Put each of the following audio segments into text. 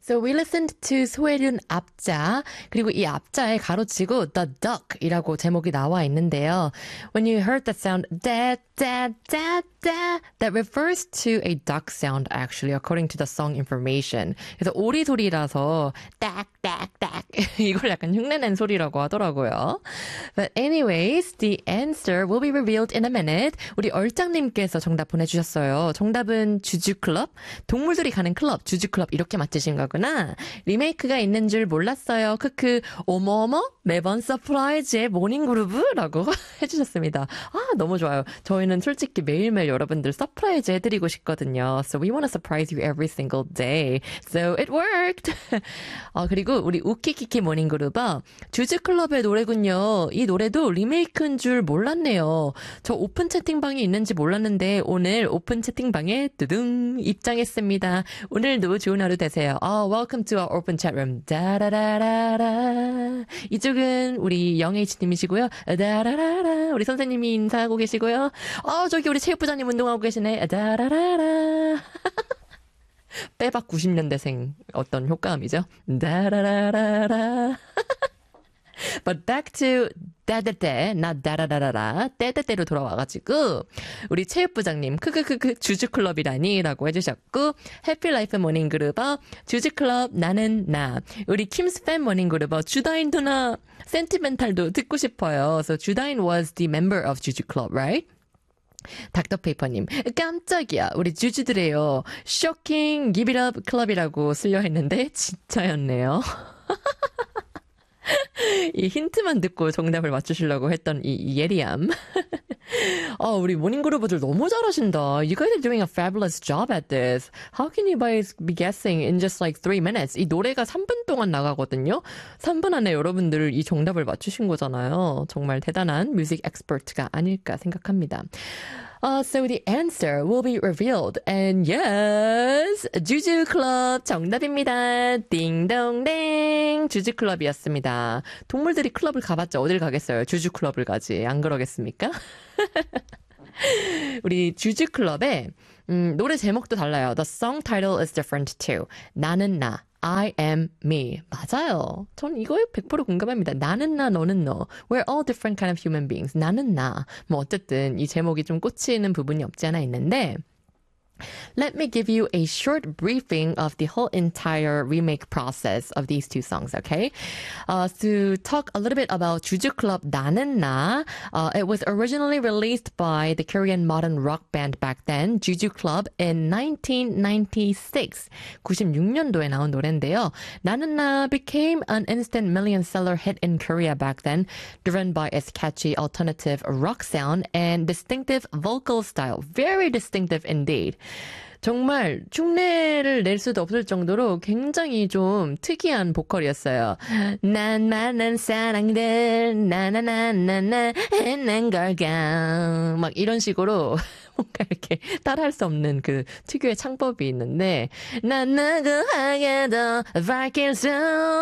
So we listened to 소혜륜 앞자, 그리고 이 앞자에 가로치고 The Duck이라고 제목이 나와 있는데요. When you heard that sound, da, da, da, da, that refers to a duck sound actually, according to the song information. 그래서 오리 소리라서 딱, 딱, 딱 이걸 약간 흉내낸 소리라고 하더라고요. But anyways, the answer will be revealed in a minute. 우리 얼짱님께서 정답 보내주셨어요. 정답은 주주클럽, 동물들이 가는 클럽, 주주클럽 이렇게 맞히신 거구나. 리메이크가 있는 줄 몰랐어요. 크크. 어머어머 매번 서프라이즈의 모닝그루브라고 해주셨습니다. 아 너무 좋아요. 저희는 솔직히 매일매일 여러분들 서프라이즈 해드리고 싶거든요. So we want to surprise you every single day. So it worked. 그리고 우리 우키키키 모닝그루버 주주클럽의 노래군요. 이 노래도 리메이크인 줄 몰랐네요. 저 오픈 채팅방이 있는지 몰랐는데 오늘 오픈 채팅방에 두둥 입장했습니다. 오늘도 좋은 하루 되세요. Welcome to our open chat room. 다라라라라. 이쪽은 우리 영H님이시고요. 다라라라. 우리 선생님이 인사하고 계시고요. 저기 우리 체육부장님 운동하고 계시네. 다라라라. 빼박 90년대생 어떤 효과음이죠? 다라라라라. But back to 따따떼, not 다라라라라, 따따떼로 돌아와가지고 우리 체육부장님 크크크크 주주클럽이라니 라고 해주셨고 해피라이프 모닝그룹어 주주클럽 나는 나 우리 킴스팬 모닝그룹어 주다인 누나 센티멘탈도 듣고 싶어요. So 주다인 was the member of 주주 club, right? 닥터페이퍼님 깜짝이야 우리 주주들이에요. 쇼킹 give it up 클럽이라고 쓸려 했는데 진짜였네요. 이 힌트만 듣고 정답을 맞추시려고 했던 이 예리함. 우리 모닝그룹들 너무 잘하신다. You guys are doing a fabulous job at this. How can you guys be guessing in just like 3 minutes? 이 노래가 3분 동안 나가거든요. 3분 안에 여러분들 이 정답을 맞추신 거잖아요. 정말 대단한 뮤직 엑스퍼트가 아닐까 생각합니다. So the answer will be revealed. And yes, 주주클럽 정답입니다. 띵동댕. 주주클럽이었습니다. 동물들이 클럽을 가봤죠. 어딜 가겠어요. 주주클럽을 가지. 안 그러겠습니까? 우리 주주클럽의 노래 제목도 달라요. The song title is different too. 나는 나. I am me. 맞아요. 전 이거에 100% 공감합니다. 나는 나, 너는 너. We're all different kind of human beings. 나는 나. 어쨌든 이 제목이 좀 꽂히는 부분이 없지 않아 있는데 Let me give you a short briefing of the whole entire remake process of these two songs, okay? To talk a little bit about 주주 클럽 나는 나, it was originally released by the Korean modern rock band back then, Juju Club, in 1996. 96년도에 나온 노래인데요. 나는 나 became an instant million seller hit in Korea back then, driven by its catchy alternative rock sound and distinctive vocal style. Very distinctive indeed. 정말 흉내를 낼 수도 없을 정도로 굉장히 좀 특이한 보컬이었어요. 난 많은 사랑들 나나나나나 했는 걸까 막 이런 식으로 뭔가 이렇게 따라할 수 없는 그 특유의 창법이 있는데 난 누구에게도 밝힐 수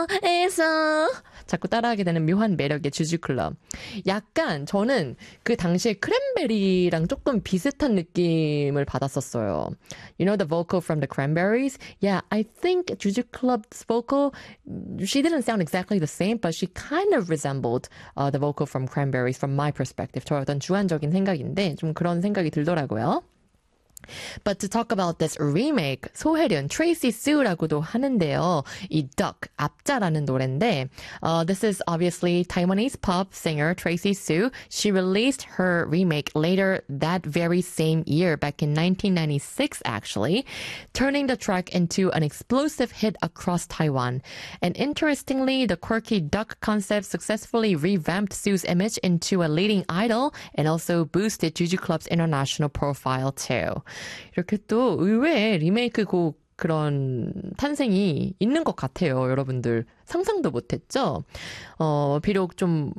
있어 자꾸 따라하게 되는 묘한 매력의 주주클럽. 약간 저는 그 당시에 크랜베리랑 조금 비슷한 느낌을 받았었어요. You know the vocal from the Cranberries? Yeah, I think Juju Club's vocal, she didn't sound exactly the same, but she kind of resembled the vocal from Cranberries from my perspective. 저의 어떤 주관적인 생각인데 좀 그런 생각이 들더라고요. But to talk about this remake, 소혜련, Tracy Sue라고도 하는데요. 이 Duck, 앞자라는 노래인데, this is obviously Taiwanese pop singer Tracy Sue. She released her remake later that very same year, back in 1996 actually, turning the track into an explosive hit across Taiwan. And interestingly, the quirky Duck concept successfully revamped Sue's image into a leading idol and also boosted Juju Club's international profile too. 이렇게 또 의외의 리메이크 곡 그런 탄생이 있는 것 같아요. 여러분들 상상도 못했죠? 비록 좀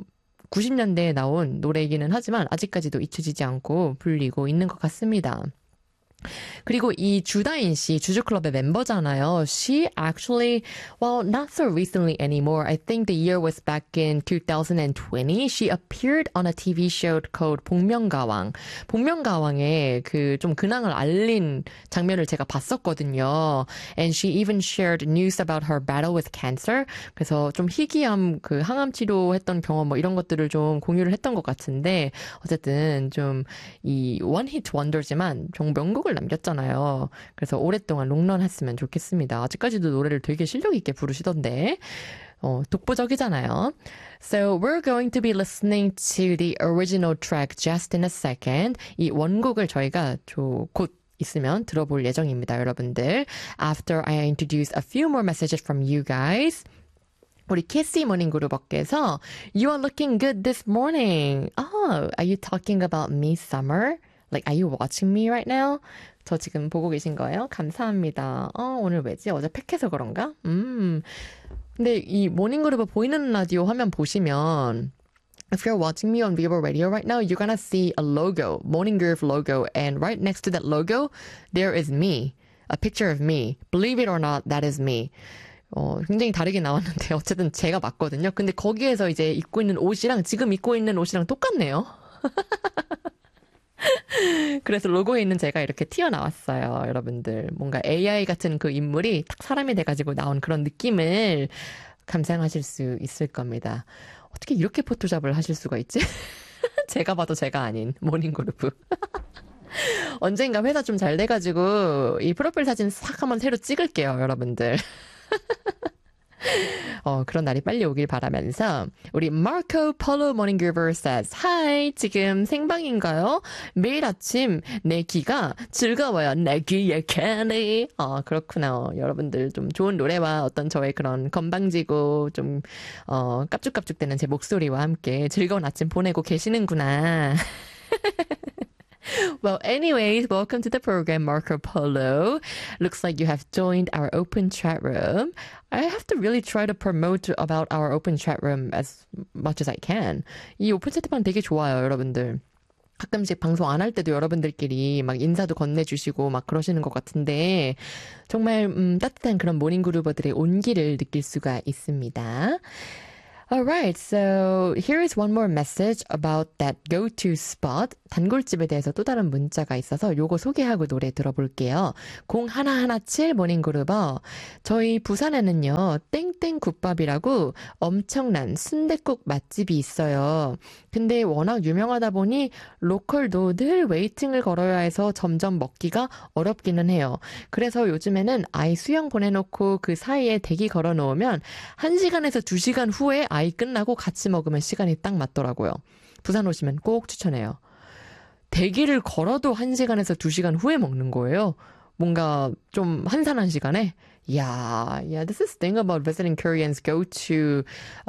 90년대에 나온 노래이기는 하지만 아직까지도 잊혀지지 않고 불리고 있는 것 같습니다. 그리고 이 주다인 씨, 주주클럽의 멤버잖아요. She actually, well, not so recently anymore. I think the year was back in 2020. She appeared on a TV show called 복면가왕. 복면가왕에 그 좀 근황을 알린 장면을 제가 봤었거든요. And she even shared news about her battle with cancer. 그래서 좀 희귀암 그 항암 치료했던 경험 뭐 이런 것들을 좀 공유를 했던 것 같은데 어쨌든 좀 이 원히트 원더지만 좀 명곡을 남겼잖아요. 그래서 오랫동안 롱런 했으면 좋겠습니다. 아직까지도 노래를 되게 실력 있게 부르시던데 독보적이잖아요. So we're going to be listening to the original track just in a second. 이 원곡을 저희가 곧 있으면 들어볼 예정입니다, 여러분들. After I introduce a few more messages from you guys. 우리 캐시 모닝그룹업께서 You are looking good this morning. Oh, are you talking about me, Summer? Like, are you watching me right now? 저 지금 보고 계신 거예요? 감사합니다. 오늘 왜지? 어제 팩해서 그런가? 근데 이 모닝그룹 보이는 라디오 화면 보시면 If you're watching me on Vivo Radio right now, you're gonna see a logo, Morning Groove logo, and right next to that logo, there is me, a picture of me. Believe it or not, that is me. 굉장히 다르게 나왔는데 어쨌든 제가 맞거든요. 근데 거기에서 이제 입고 있는 옷이랑 지금 입고 있는 옷이랑 똑같네요. 그래서 로고에 있는 제가 이렇게 튀어나왔어요, 여러분들. 뭔가 AI 같은 그 인물이 딱 사람이 돼가지고 나온 그런 느낌을 감상하실 수 있을 겁니다. 어떻게 이렇게 포토샵을 하실 수가 있지? 제가 봐도 제가 아닌 모닝그룹. 언젠가 회사 좀 잘 돼가지고 이 프로필 사진 싹 한번 새로 찍을게요, 여러분들. 그런 날이 빨리 오길 바라면서 우리 Marco Polo Morning Groover says Hi, 지금 생방인가요? 매일 아침 내 귀가 즐거워요. 내 귀의 캔디. 그렇구나. 여러분들 좀 좋은 노래와 어떤 저의 그런 건방지고 좀 깝죽깝죽대는 제 목소리와 함께 즐거운 아침 보내고 계시는구나. Well, anyways, welcome to the program, Marco Polo. Looks like you have joined our open chat room. I have to really try to promote about our open chat room as much as I can. 이 오픈 채팅방 되게 좋아요, 여러분들. 가끔씩 방송 안 할 때도 여러분들끼리 막 인사도 건네주시고 막 그러시는 것 같은데 정말 따뜻한 그런 모닝그루버들의 온기를 느낄 수가 있습니다. Alright, so here is one more message about that go-to spot. 단골집에 대해서 또 다른 문자가 있어서 요거 소개하고 노래 들어볼게요. 0117 모닝그룹어. 저희 부산에는요, 땡땡 국밥이라고 엄청난 순댓국 맛집이 있어요. 근데 워낙 유명하다 보니 로컬도 늘 웨이팅을 걸어야 해서 점점 먹기가 어렵기는 해요. 그래서 요즘에는 아이 수영 보내놓고 그 사이에 대기 걸어놓으면 1시간에서 2시간 후에 아이 끝나고 같이 먹으면 시간이 딱 맞더라고요. 부산 오시면 꼭 추천해요. 대기를 걸어도 1시간에서 2시간 후에 먹는 거예요. 뭔가 좀 한산한 시간에. Yeah, this is the thing about visiting Koreans go to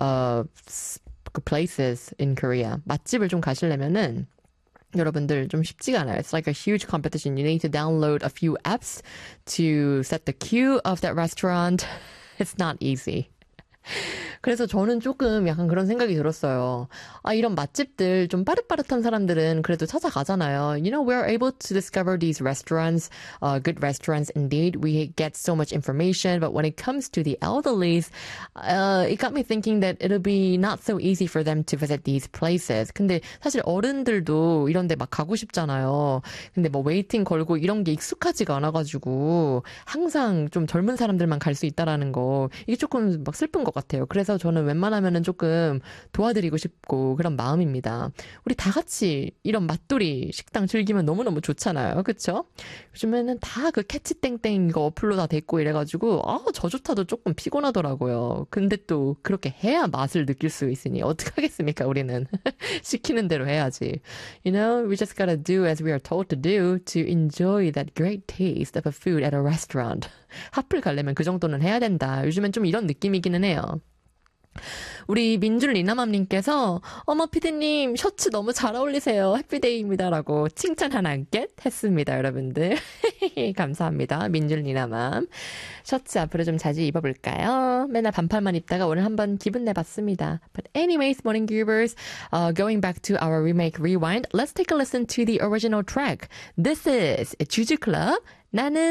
places in Korea. 맛집을 좀 가시려면은 여러분들 좀 쉽지가 않아요. It's like a huge competition. You need to download a few apps to set the queue of that restaurant. It's not easy. 그래서 저는 조금 약간 그런 생각이 들었어요. 이런 맛집들 좀 빠릇빠릇한 사람들은 그래도 찾아가잖아요. You know, we're able to discover these restaurants, good restaurants indeed. We get so much information, but when it comes to the elderlies, it got me thinking that it'll be not so easy for them to visit these places. 근데 사실 어른들도 이런 데 막 가고 싶잖아요. 근데 뭐 웨이팅 걸고 이런 게 익숙하지가 않아가지고 항상 좀 젊은 사람들만 갈 수 있다라는 거 이게 조금 막 슬픈 것 같아요. 그래서 저는 웬만하면은 조금 도와드리고 싶고 그런 마음입니다. 우리 다 같이 이런 맛돌이 식당 즐기면 너무너무 좋잖아요. 그쵸? 요즘에는 다 그 캐치땡땡 이거 어플로 다 됐고 이래가지고 저 좋다도 조금 피곤하더라고요. 근데 또 그렇게 해야 맛을 느낄 수 있으니 어떡하겠습니까 우리는. 시키는 대로 해야지. You know, we just gotta do as we are told to do to enjoy that great taste of a food at a restaurant. 핫플 가려면 그 정도는 해야 된다. 요즘엔 좀 이런 느낌이기는 해요. 우리 민줄 리나맘님께서 어머 피디님 셔츠 너무 잘 어울리세요. 해피데이입니다 라고 칭찬 하나 겟 했습니다 여러분들. 감사합니다. 민줄리나맘. 셔츠 앞으로 좀 자주 입어볼까요? 맨날 반팔만 입다가 오늘 한번 기분 내봤습니다. But anyways, morning groovers, going back to our remake rewind, let's take a listen to the original track. This is 주주 클럽. 나는